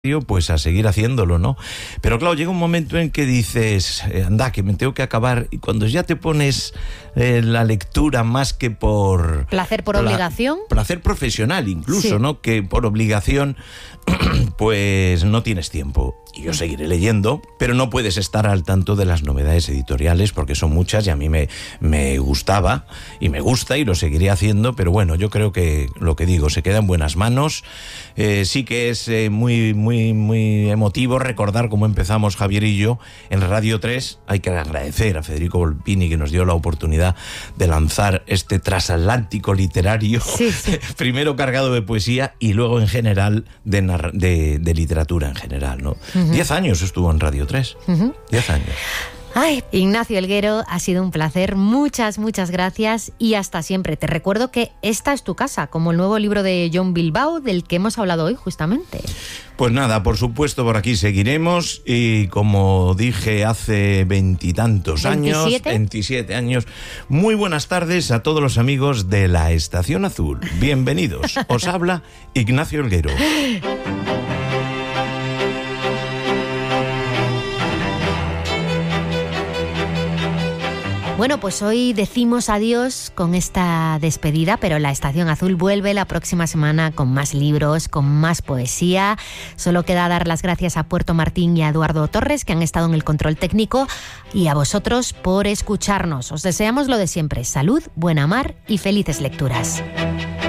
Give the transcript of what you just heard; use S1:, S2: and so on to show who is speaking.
S1: pues a seguir haciéndolo, ¿no? Pero claro, llega un momento en que dices, anda, que me tengo que acabar, y cuando ya te pones la lectura más que por...
S2: ¿Placer por obligación?
S1: Placer profesional incluso,
S2: sí,
S1: ¿no? Que por obligación, pues no tienes tiempo. Y yo seguiré leyendo, pero no puedes estar al tanto de las novedades editoriales porque son muchas y a mí me gustaba y me gusta y lo seguiré haciendo, pero bueno, yo creo que lo que digo, se queda en buenas manos. Sí que es muy emotivo recordar cómo empezamos Javier y yo en Radio 3. Hay que agradecer a Federico Volpini que nos dio la oportunidad de lanzar este transatlántico literario,
S2: sí.
S1: Primero cargado de poesía y luego en general de literatura en general, ¿no? 10 años estuvo en Radio 3. 10 años.
S2: Ay, Ignacio Helguero, ha sido un placer. Muchas gracias y hasta siempre. Te recuerdo que esta es tu casa, como el nuevo libro de Jon Bilbao, del que hemos hablado hoy justamente.
S1: Pues nada, por supuesto, por aquí seguiremos y como dije hace 20 años, 27 años, muy buenas tardes a todos los amigos de la Estación Azul. Bienvenidos. Os habla Ignacio Helguero.
S2: Bueno, pues hoy decimos adiós con esta despedida, pero la Estación Azul vuelve la próxima semana con más libros, con más poesía. Solo queda dar las gracias a Puerto Martín y a Eduardo Torres, que han estado en el control técnico, y a vosotros por escucharnos. Os deseamos lo de siempre: salud, buena mar y felices lecturas.